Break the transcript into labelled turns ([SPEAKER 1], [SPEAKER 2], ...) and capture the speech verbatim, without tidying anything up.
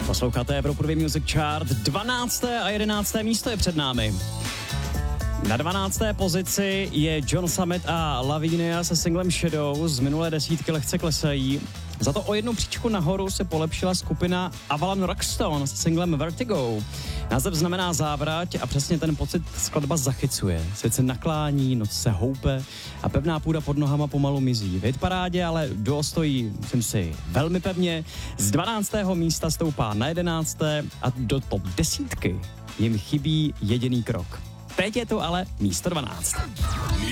[SPEAKER 1] Posloucháte Evropu dva Music Chart, dvanácté a jedenácté místo je před námi. Na dvanácté pozici je John Summit a Lavinia se singlem Shadow, z minulé desítky lehce klesají. Za to o jednu příčku nahoru se polepšila skupina Avalon Rockstone se singlem Vertigo. Název znamená závrať a přesně ten pocit skladba zachycuje. Svět se naklání, noc se houpe a pevná půda pod nohama pomalu mizí. V hitparádě ale duo stojí, myslím si, velmi pevně. Z dvanáctého místa stoupá na jedenácté a do top desítky jim chybí jediný krok. Teď je to ale místo dvanáct.